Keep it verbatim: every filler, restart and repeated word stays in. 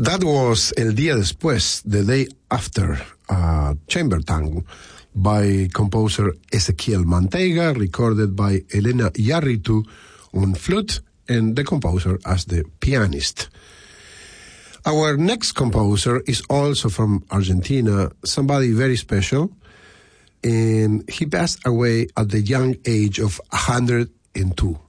That was El Día Después, The Day After, uh, chamber tango by composer Ezequiel Manteiga, recorded by Elena Iarritu on flute and the composer as the pianist. Our next composer is also from Argentina, somebody very special, and he passed away at the young age of one hundred two.